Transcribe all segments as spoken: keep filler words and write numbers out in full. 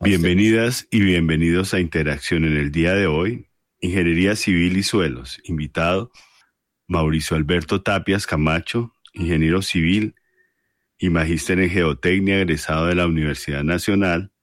Bienvenidas y bienvenidos a Interacción en el día de hoy. Ingeniería Civil y Suelos. Invitado Mauricio Alberto Tapias Camacho, ingeniero civil y magíster en geotecnia, egresado de la Universidad Nacional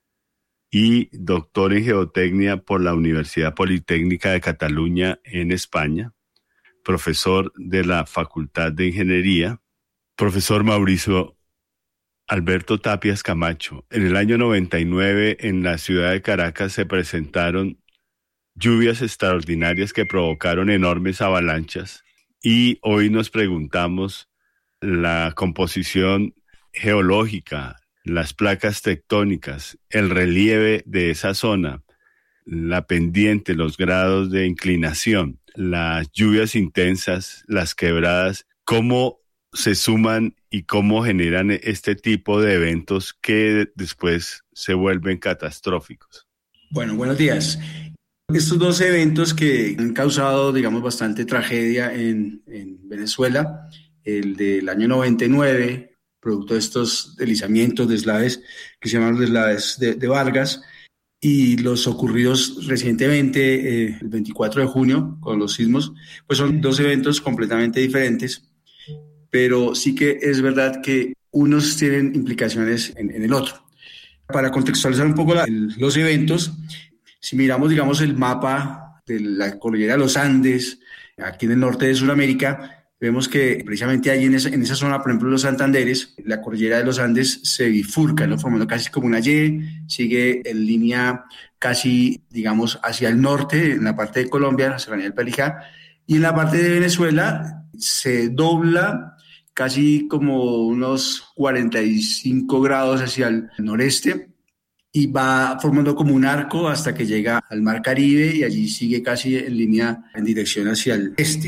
y doctor en geotecnia por la Universidad Politécnica de Cataluña en España, profesor de la Facultad de Ingeniería. Profesor Mauricio Alberto Tapias Camacho, en el año noventa y nueve en la ciudad de Caracas se presentaron lluvias extraordinarias que provocaron enormes avalanchas y hoy nos preguntamos la composición geológica, las placas tectónicas, el relieve de esa zona, la pendiente, los grados de inclinación, las lluvias intensas, las quebradas, cómo se suman y cómo generan este tipo de eventos que después se vuelven catastróficos. Bueno, buenos días. Estos dos eventos que han causado, digamos, bastante tragedia en, en Venezuela, el del año noventa y nueve, producto de estos deslizamientos, deslaves, que se llaman deslaves de, de Vargas, y los ocurridos recientemente, eh, el veinticuatro de junio, con los sismos, pues son dos eventos completamente diferentes, pero sí que es verdad que unos tienen implicaciones en, en el otro. Para contextualizar un poco la, el, los eventos, si miramos, digamos, el mapa de la cordillera de los Andes, aquí en el norte de Sudamérica, vemos que precisamente allí en esa, en esa zona, por ejemplo, los Santanderes, la cordillera de los Andes se bifurca, ¿no? Formando casi como una Y, sigue en línea casi, digamos, hacia el norte, en la parte de Colombia, la serranía del Perijá, y en la parte de Venezuela se dobla casi como unos cuarenta y cinco grados hacia el noreste y va formando como un arco hasta que llega al Mar Caribe y allí sigue casi en línea en dirección hacia el este.